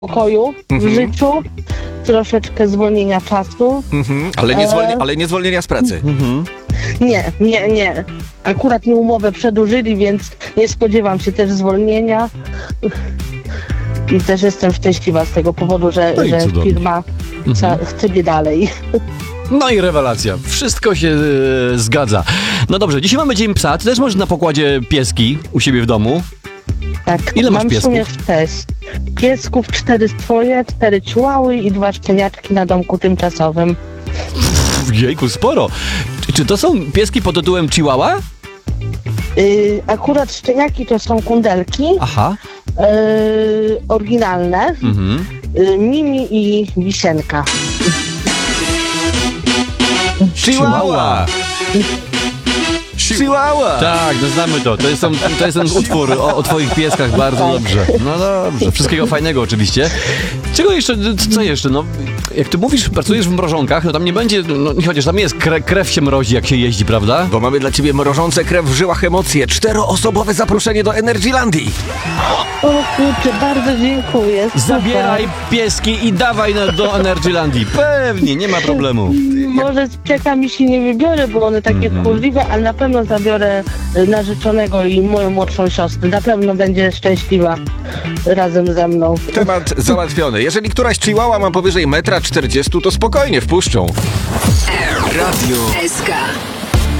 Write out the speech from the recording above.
spokoju w życiu, troszeczkę zwolnienia czasu. Ale nie zwolnienia z pracy. Nie. Akurat mi umowę przedłużyli, więc nie spodziewam się też zwolnienia. I też jestem szczęśliwa z tego powodu, że firma chce mnie dalej. No i rewelacja. Wszystko się zgadza. No dobrze, dzisiaj mamy Dzień Psa. Ty też masz na pokładzie pieski u siebie w domu. Tak, Ile masz mam piesków? w sumie też piesków, 4 swoje, 4 chihuahy i 2 szczeniaczki na domku tymczasowym. Jejku, sporo. Czy to są pieski pod tytułem Chihuahua? Akurat szczeniaki to są kundelki, Aha. oryginalne, Mimi i Wisienka. Chihuahua. Chihuahua! Tak, no znamy to. To jest ten utwór o twoich pieskach, bardzo dobrze. No dobrze, wszystkiego fajnego oczywiście. Czego jeszcze, co jeszcze? No, jak ty mówisz, pracujesz w mrożonkach, no tam nie będzie, no chociaż tam jest krew się mrozi, jak się jeździ, prawda? Bo mamy dla ciebie mrożące krew w żyłach emocje. 4-osobowe zaproszenie do Energylandii. O kurczę, bardzo dziękuję. Super. Zabieraj pieski i dawaj do Energylandii. Pewnie, nie ma problemu. Może z psiakami się nie wybiorę, bo one takie tchórzliwe, ale na pewno zabiorę narzeczonego i moją młodszą siostrę. Na pewno będzie szczęśliwa razem ze mną. Temat załatwiony. Jeżeli któraś chihuahua ma powyżej 1,40 m, to spokojnie wpuszczą. Radio SK.